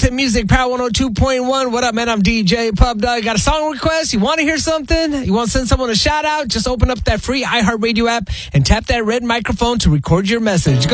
Hit Music, Power 102.1. What up, man? I'm DJ Pub Dog. Got a song request? You want to hear something? You want to send someone a shout out? Just open up that free iHeartRadio app and tap that red microphone to record your message. Go.